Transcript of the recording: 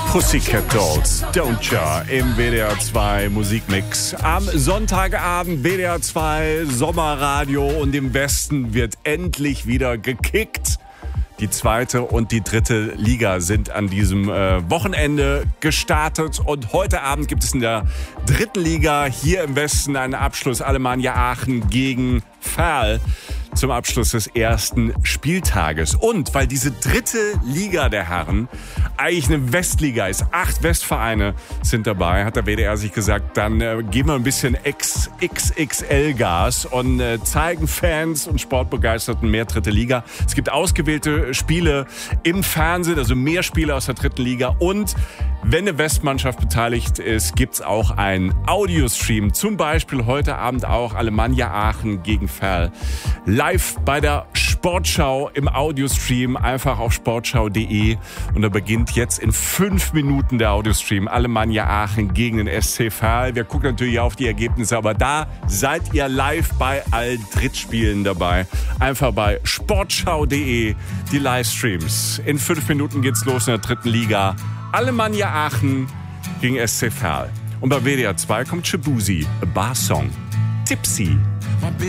Pussycat Dolls, Don't Ya im WDR 2 Musikmix. Am Sonntagabend WDR 2 Sommerradio und im Westen wird endlich wieder gekickt. Die zweite und die dritte Liga sind an diesem Wochenende gestartet und heute Abend gibt es in der dritten Liga hier im Westen einen Abschluss. Alemannia Aachen gegen Verl zum Abschluss des ersten Spieltages. Und weil diese dritte Liga der Herren eigentlich eine Westliga ist, 8 Westvereine sind dabei, hat der WDR sich gesagt, dann geben wir ein bisschen XXL-Gas und zeigen Fans und Sportbegeisterten mehr dritte Liga. Es gibt ausgewählte Spiele im Fernsehen, also mehr Spiele aus der dritten Liga. Und wenn eine Westmannschaft beteiligt ist, gibt's auch einen Audiostream. Zum Beispiel heute Abend auch Alemannia Aachen gegen Verl. Live bei der Sportschau im Audiostream, einfach auf sportschau.de. Und da beginnt jetzt in 5 Minuten der Audiostream. Alemannia Aachen gegen den SC Verl. Wir gucken natürlich auf die Ergebnisse, aber da seid ihr live bei allen Drittspielen dabei. Einfach bei sportschau.de die Livestreams. In 5 Minuten geht's los in der dritten Liga. Alemannia Aachen gegen SC Verl. Und bei WDR 2 kommt Shabuzi, A Bar Song. Tipsy.